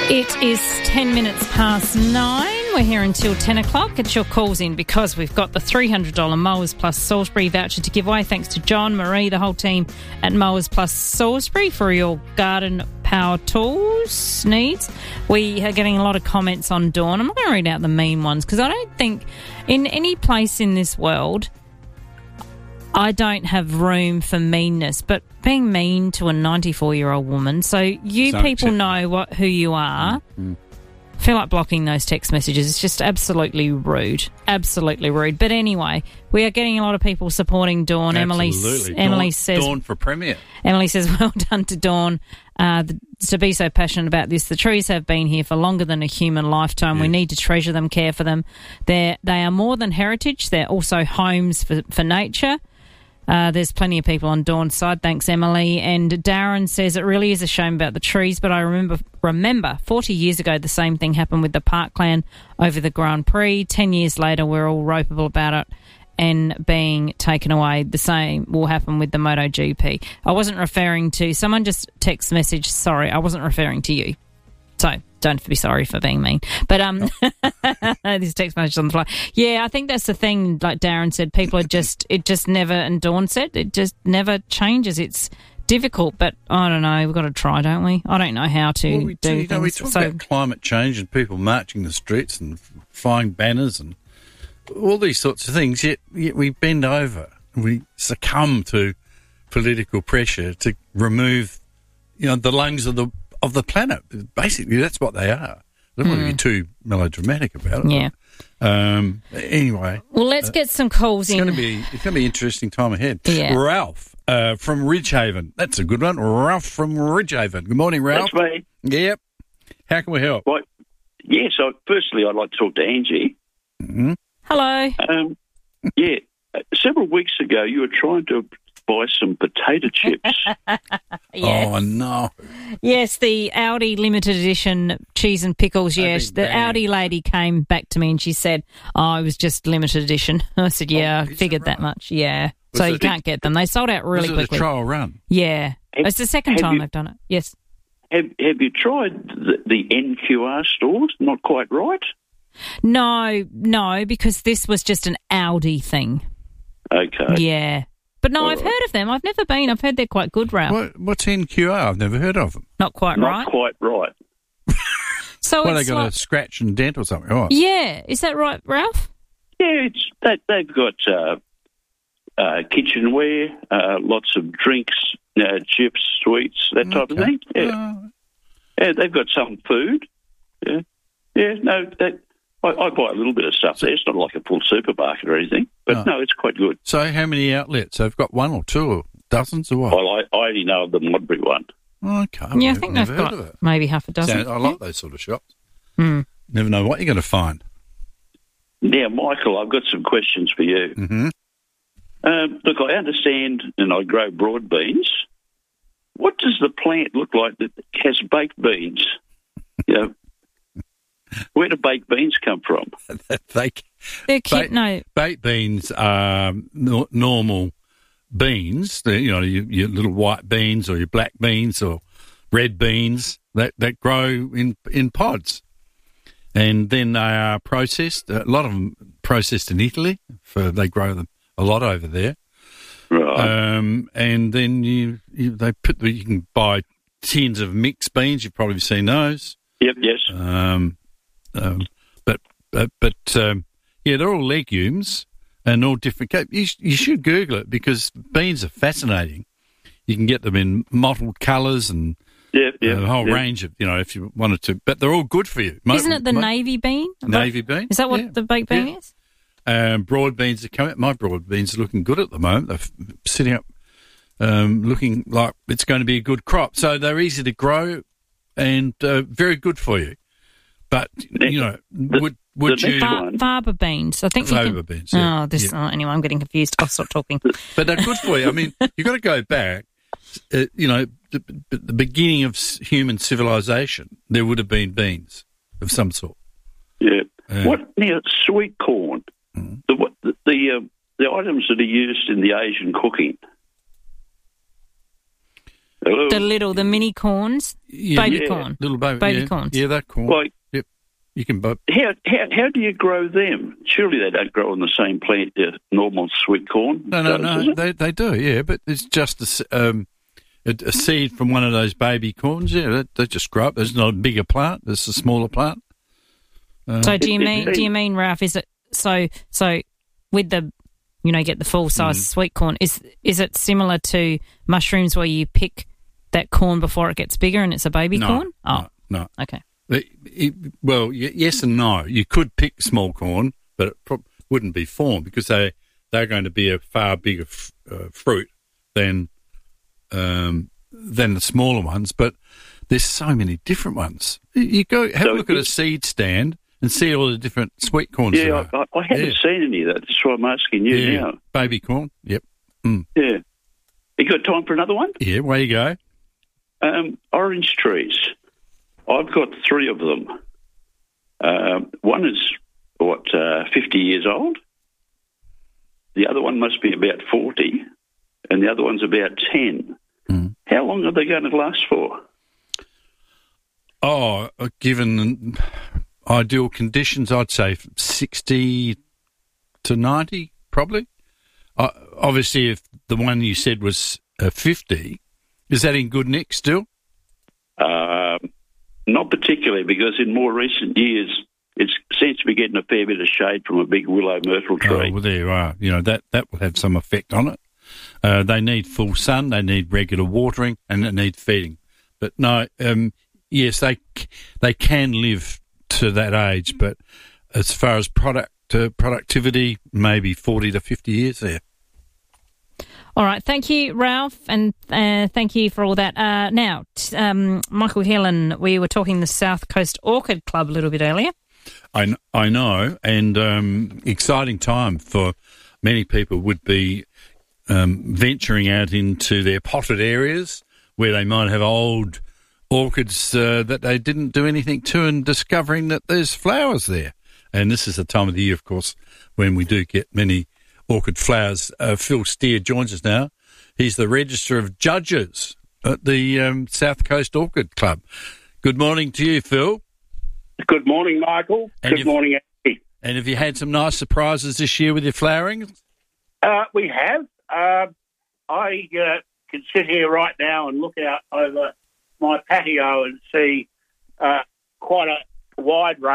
It is 10 minutes past 9. We're here until 10 o'clock. Get your calls in because we've got the $300 Mowers Plus Salisbury voucher to give away. Thanks to John, Marie, the whole team at Mowers Plus Salisbury for your garden power tools needs. We are getting a lot of comments on Dawn. I'm not going to read out the mean ones because I don't think in any place in this world I don't have room for meanness, but being mean to a 94-year-old woman, so people know who you are. Mm-hmm. I feel like blocking those text messages. It's just absolutely rude. Absolutely rude. But anyway, we are getting a lot of people supporting Dawn. Absolutely. Emily says Dawn for Premier. Emily says, well done to Dawn to be so passionate about this. The trees have been here for longer than a human lifetime. Yes. We need to treasure them, care for them. They are more than heritage. They're also homes for nature. There's plenty of people on Dawn's side. Thanks, Emily. And Darren says, it really is a shame about the trees, but I remember 40 years ago the same thing happened with the Parkland over the Grand Prix. 10 years later, we're all ropeable about it and being taken away. The same will happen with the MotoGP. I wasn't referring to... Someone just text message, sorry, I wasn't referring to you. So don't be sorry for being mean. But this text message on the fly. Yeah, I think that's the thing, like Darren said, people are it just never, and Dawn said, it just never changes. It's difficult, but I don't know, we've got to try, don't we? I don't know how to do things. We talk about climate change and people marching the streets and flying banners and all these sorts of things, yet we bend over. We succumb to political pressure to remove, the lungs of the planet. Basically, that's what they are. I don't want to be too melodramatic about it. Yeah. Anyway. Well, let's get some calls in. It's going to be an interesting time ahead. Yeah. Ralph from Ridgehaven. That's a good one. Ralph from Ridgehaven. Good morning, Ralph. That's me. Yep. How can we help? Well, yes, firstly, I'd like to talk to Angie. Mm-hmm. Hello. Several weeks ago, you were trying to buy some potato chips. Yes. Oh, no. Yes, the Audi limited edition cheese and pickles, yes. The Audi lady came back to me and she said, it was just limited edition. I said, I figured that much, yeah. So you can't get them. They sold out really quickly. Was it a trial run? Yeah. It's the second time they've done it, yes. Have you tried the NQR stores? Not quite right? No, because this was just an Audi thing. Okay. Yeah. But no, I've heard of them. I've never been. I've heard they're quite good, Ralph. What's NQR? I've never heard of them. Not quite right. Not quite right. So are they going to scratch and dent or something? Oh. Yeah. Is that right, Ralph? Yeah, they've got kitchenware, lots of drinks, chips, sweets, that type of thing. Yeah. Yeah, they've got some food. Yeah. Yeah, no, I buy a little bit of stuff there. It's not like a full supermarket or anything, but no, it's quite good. So how many outlets? They've got one or two or dozens or what? Well, I only know of the Modbury one. Okay. Yeah, I think they've got maybe half a dozen. I like those sort of shops. Never know what you're going to find. Now, Michael, I've got some questions for you. Mm-hmm. Look, I understand and I grow broad beans. What does the plant look like that has baked beans? Where do baked beans come from? Baked beans are normal beans. Your little white beans or your black beans or red beans that grow in pods. And then they are processed. A lot of them processed in Italy. They grow them a lot over there. Right. And then you can buy tins of mixed beans. You've probably seen those. Yep. Yes. They're all legumes and all different. You should Google it because beans are fascinating. You can get them in mottled colours and a whole range of, if you wanted to. But they're all good for you. Isn't it the navy bean? Navy bean. Is that what the baked bean is? Broad beans are coming. My broad beans are looking good at the moment. They're sitting up, looking like it's going to be a good crop. So they're easy to grow and very good for you. But, would you... Faba beans. I think Faba beans, yeah. Anyway, I'm getting confused. I'll stop talking. But they're good for you. I mean, you've got to go back. The beginning of human civilization, there would have been beans of some sort. Yeah. Sweet corn, the items that are used in the Asian cooking. Hello? The mini corns, baby corn. Little baby corns. Yeah, that corn. Like, yep. You can buy. how do you grow them? Surely they don't grow on the same plant that normal sweet corn No. They do, yeah, but it's just a seed from one of those baby corns. Yeah, they just grow up. There's not a bigger plant. There's a smaller plant. So do you mean, Ralph? Is it so with the get the full size sweet corn? Is it similar to mushrooms where you pick that corn before it gets bigger and it's a baby corn? Oh, no. Okay. Well, yes and no. You could pick small corn, but it wouldn't be formed because they're going to be a far bigger fruit than the smaller ones. But there's so many different ones. You go have a look at a seed stand and see all the different sweet corns. Yeah, I haven't seen any of that. That's why I'm asking you now. Baby corn. Yep. Yeah. You got time for another one? Yeah. Where you go? Orange trees. I've got 3 of them. One is, 50 years old. The other one must be about 40, and the other one's about 10. How long are they going to last for? Oh, given ideal conditions, I'd say 60 to 90, probably. Obviously, if the one you said was 50, is that in good nick still? Not particularly, because in more recent years, it seems to be getting a fair bit of shade from a big willow myrtle tree. Oh, well, there you are. That will have some effect on it. They need full sun, they need regular watering, and they need feeding. But no, yes, they can live to that age, but as far as productivity, maybe 40 to 50 years there. All right. Thank you, Ralph, and thank you for all that. Now, Michael Hillen, we were talking the South Coast Orchid Club a little bit earlier. I know, and exciting time for many people would be venturing out into their potted areas where they might have old orchids that they didn't do anything to and discovering that there's flowers there. And this is the time of the year, of course, when we do get many orchid flowers. Phil Steer joins us now. He's the Register of Judges at the South Coast Orchid Club. Good morning to you, Phil. Good morning, Michael. Good morning, Andy. And have you had some nice surprises this year with your flowering? We have. I can sit here right now and look out over my patio and see quite a wide range